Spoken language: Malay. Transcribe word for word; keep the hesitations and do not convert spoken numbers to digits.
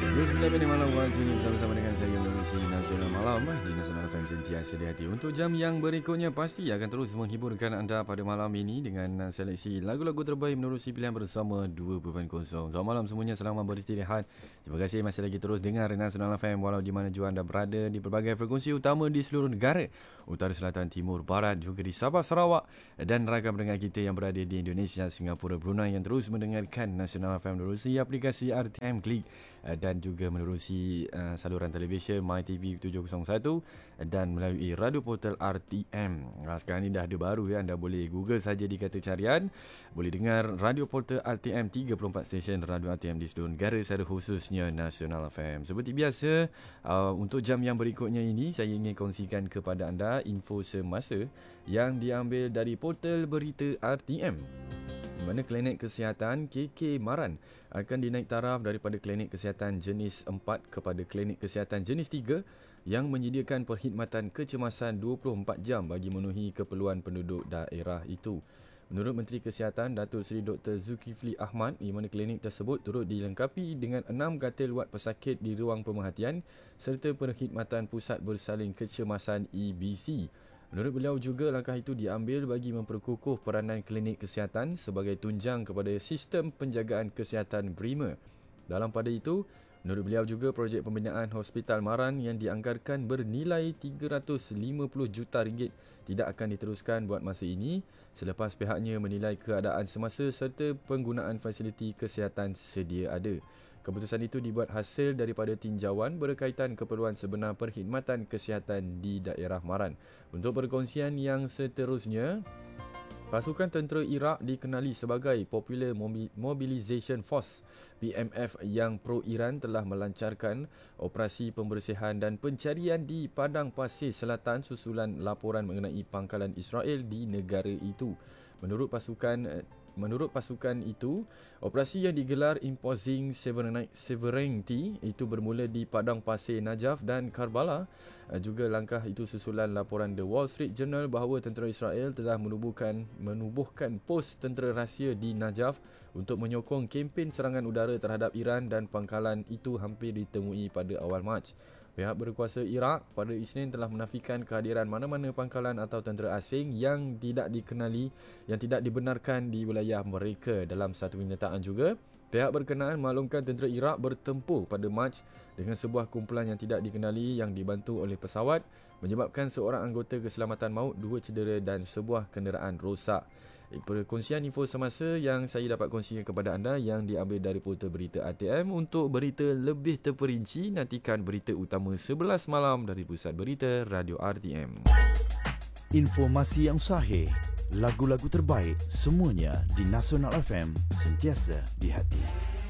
dua puluh sembilan minit malam waktu ini bersama-sama dengan saya Lorenzi Nasional Malam di Nasional F M sentiasa di hati. Untuk jam yang berikutnya pasti akan terus menghiburkan anda pada malam ini dengan seleksi lagu-lagu terbaik menerusi pilihan bersama dua titik kosong. Selamat malam semuanya, selamat beristirahat. Terima kasih masih lagi terus dengar Nasional F M walau di mana jua anda berada di pelbagai frekuensi utama di seluruh negara, utara, selatan, timur, barat, juga di Sabah, Sarawak dan rakan pendengar kita yang berada di Indonesia, Singapura, Brunei yang terus mendengarkan Nasional F M menerusi aplikasi R T M Klik dan juga menerusi uh, saluran televisyen MyTV tujuh kosong satu dan melalui radio portal R T M. Uh, sekarang ni dah ada baru ya, anda boleh Google saja di kata carian, boleh dengar radio portal R T M, tiga puluh empat stesen radio R T M di seluruh negara secara khususnya Nasional F M. Seperti biasa, uh, untuk jam yang berikutnya ini saya ingin kongsikan kepada anda info semasa yang diambil dari portal berita R T M. Di mana klinik kesihatan K K Maran akan dinaik taraf daripada klinik kesihatan jenis empat kepada klinik kesihatan jenis tiga yang menyediakan perkhidmatan kecemasan dua puluh empat jam bagi memenuhi keperluan penduduk daerah itu. Menurut Menteri Kesihatan Datuk Seri Doktor Zulkifli Ahmad, di mana klinik tersebut turut dilengkapi dengan enam katil wad pesakit di ruang pemerhatian serta perkhidmatan pusat bersalin kecemasan E B C. Menurut beliau juga langkah itu diambil bagi memperkukuh peranan klinik kesihatan sebagai tunjang kepada sistem penjagaan kesihatan prima. Dalam pada itu, menurut beliau juga projek pembinaan Hospital Maran yang dianggarkan bernilai tiga ratus lima puluh juta ringgit tidak akan diteruskan buat masa ini selepas pihaknya menilai keadaan semasa serta penggunaan fasiliti kesihatan sedia ada. Keputusan itu dibuat hasil daripada tinjauan berkaitan keperluan sebenar perkhidmatan kesihatan di daerah Maran. Untuk perkongsian yang seterusnya, pasukan tentera Iraq dikenali sebagai Popular Mobilization Force P M F yang pro-Iran telah melancarkan operasi pembersihan dan pencarian di Padang Pasir Selatan susulan laporan mengenai pangkalan Israel di negara itu. Menurut pasukan Menurut pasukan itu, operasi yang digelar Imposing Sovereignty itu bermula di Padang Pasir Najaf dan Karbala. Juga langkah itu susulan laporan The Wall Street Journal bahawa tentera Israel telah menubuhkan menubuhkan pos tentera rahsia di Najaf untuk menyokong kempen serangan udara terhadap Iran dan pangkalan itu hampir ditemui pada awal Mac. Pihak berkuasa Iraq pada Isnin telah menafikan kehadiran mana-mana pangkalan atau tentera asing yang tidak dikenali, yang tidak dibenarkan di wilayah mereka. Dalam satu kenyataan juga, pihak berkenaan maklumkan tentera Iraq bertempur pada Mac dengan sebuah kumpulan yang tidak dikenali yang dibantu oleh pesawat, menyebabkan seorang anggota keselamatan maut, dua cedera dan sebuah kenderaan rosak. Perkongsian info semasa yang saya dapat kongsikan kepada anda yang diambil dari portal berita R T M. Untuk berita lebih terperinci, nantikan berita utama sebelas malam dari Pusat Berita Radio R T M. Informasi yang sahih, lagu-lagu terbaik, semuanya di Nasional F M, sentiasa di hati.